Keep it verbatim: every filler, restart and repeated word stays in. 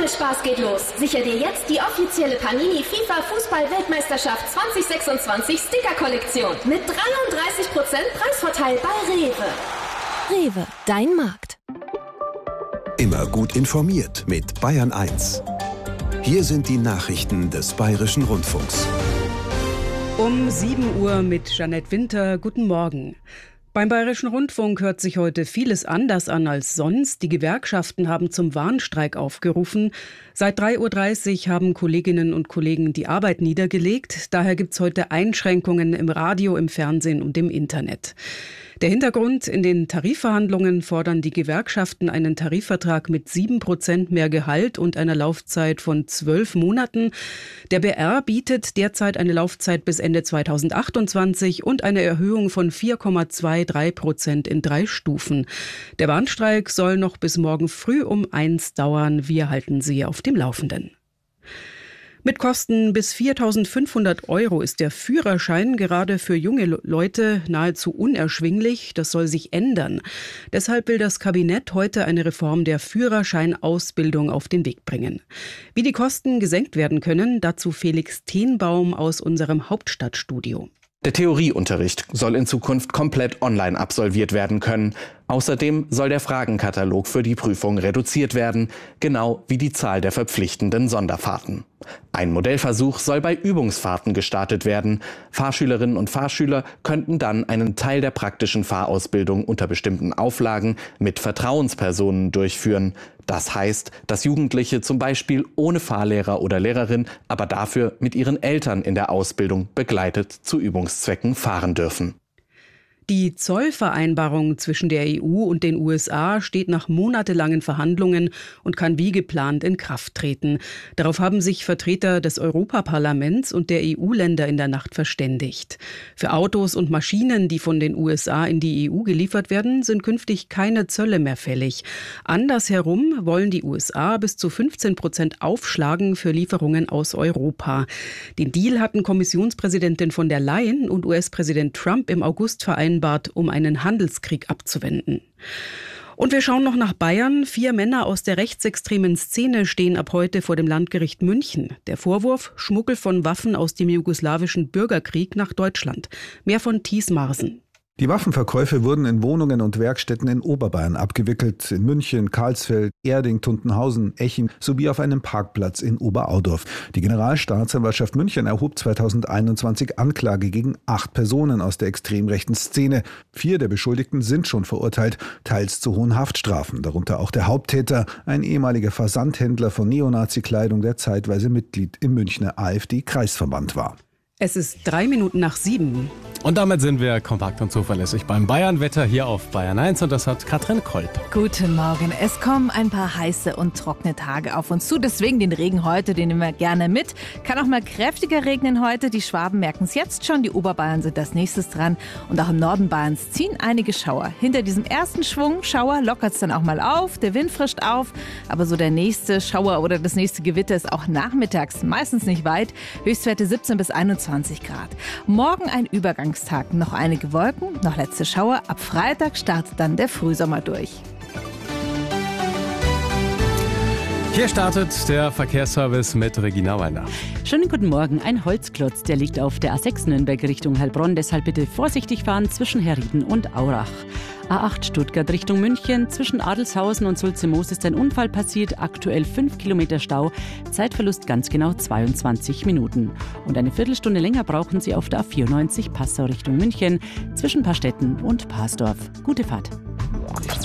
Spaß geht los. Sicher dir jetzt die offizielle Panini FIFA Fußball-Weltmeisterschaft zwanzig sechsundzwanzig Sticker-Kollektion mit dreiunddreißig Prozent Preisvorteil bei Rewe. Rewe, dein Markt. Immer gut informiert mit Bayern eins. Hier sind die Nachrichten des Bayerischen Rundfunks. Um sieben Uhr mit Jeanette Winter. Guten Morgen. Beim Bayerischen Rundfunk hört sich heute vieles anders an als sonst. Die Gewerkschaften haben zum Warnstreik aufgerufen. Seit drei Uhr dreißig haben Kolleginnen und Kollegen die Arbeit niedergelegt. Daher gibt es heute Einschränkungen im Radio, im Fernsehen und im Internet. Der Hintergrund: In den Tarifverhandlungen fordern die Gewerkschaften einen Tarifvertrag mit sieben Prozent mehr Gehalt und einer Laufzeit von zwölf Monaten. Der B R bietet derzeit eine Laufzeit bis Ende zweitausendachtundzwanzig und eine Erhöhung von vier Komma dreiundzwanzig Prozent in drei Stufen. Der Warnstreik soll noch bis morgen früh um eins dauern. Wir halten Sie auf dem Laufenden. Mit Kosten bis viertausendfünfhundert Euro ist der Führerschein gerade für junge Leute nahezu unerschwinglich. Das soll sich ändern. Deshalb will das Kabinett heute eine Reform der Führerscheinausbildung auf den Weg bringen. Wie die Kosten gesenkt werden können, dazu Felix Tenbaum aus unserem Hauptstadtstudio. Der Theorieunterricht soll in Zukunft komplett online absolviert werden können. Außerdem soll der Fragenkatalog für die Prüfung reduziert werden, genau wie die Zahl der verpflichtenden Sonderfahrten. Ein Modellversuch soll bei Übungsfahrten gestartet werden. Fahrschülerinnen und Fahrschüler könnten dann einen Teil der praktischen Fahrausbildung unter bestimmten Auflagen mit Vertrauenspersonen durchführen. Das heißt, dass Jugendliche zum Beispiel ohne Fahrlehrer oder Lehrerin, aber dafür mit ihren Eltern in der Ausbildung begleitet zu Übungszwecken fahren dürfen. Die Zollvereinbarung zwischen der E U und den U S A steht nach monatelangen Verhandlungen und kann wie geplant in Kraft treten. Darauf haben sich Vertreter des Europaparlaments und der E U-Länder in der Nacht verständigt. Für Autos und Maschinen, die von den U S A in die E U geliefert werden, sind künftig keine Zölle mehr fällig. Andersherum wollen die U S A bis zu fünfzehn Prozent aufschlagen für Lieferungen aus Europa. Den Deal hatten Kommissionspräsidentin von der Leyen und U S-Präsident Trump im August vereinbart, um einen Handelskrieg abzuwenden. Und wir schauen noch nach Bayern. Vier Männer aus der rechtsextremen Szene stehen ab heute vor dem Landgericht München. Der Vorwurf: Schmuggel von Waffen aus dem jugoslawischen Bürgerkrieg nach Deutschland. Mehr von Thies Marsen. Die Waffenverkäufe wurden in Wohnungen und Werkstätten in Oberbayern abgewickelt, in München, Karlsfeld, Erding, Tuntenhausen, Eching sowie auf einem Parkplatz in Oberaudorf. Die Generalstaatsanwaltschaft München erhob zweitausendeinundzwanzig Anklage gegen acht Personen aus der extrem rechten Szene. Vier der Beschuldigten sind schon verurteilt, teils zu hohen Haftstrafen, darunter auch der Haupttäter, ein ehemaliger Versandhändler von Neonazi-Kleidung, der zeitweise Mitglied im Münchner AfD-Kreisverband war. Es ist drei Minuten nach sieben. Und damit sind wir kompakt und zuverlässig beim Bayern-Wetter hier auf Bayern eins und das hat Katrin Kolb. Guten Morgen. Es kommen ein paar heiße und trockene Tage auf uns zu. Deswegen den Regen heute, den nehmen wir gerne mit. Kann auch mal kräftiger regnen heute. Die Schwaben merken es jetzt schon. Die Oberbayern sind als nächstes dran. Und auch im Norden Bayerns ziehen einige Schauer. Hinter diesem ersten Schwung Schauer lockert es dann auch mal auf. Der Wind frischt auf. Aber so der nächste Schauer oder das nächste Gewitter ist auch nachmittags meistens nicht weit. Höchstwerte siebzehn bis einundzwanzig Grad. Morgen ein Übergang. Tag noch einige Wolken, noch letzte Schauer. Ab Freitag startet dann der Frühsommer durch. Hier startet der Verkehrsservice mit Regina Weiner. Schönen guten Morgen. Ein Holzklotz, der liegt auf der A sechs Nürnberg Richtung Heilbronn. Deshalb bitte vorsichtig fahren zwischen Herrieden und Aurach. A acht Stuttgart Richtung München. Zwischen Adelshausen und Sulzemoos ist ein Unfall passiert. Aktuell fünf Kilometer Stau. Zeitverlust ganz genau zweiundzwanzig Minuten. Und eine Viertelstunde länger brauchen Sie auf der A vierundneunzig Passau Richtung München. Zwischen Paarstetten und Parsdorf. Gute Fahrt.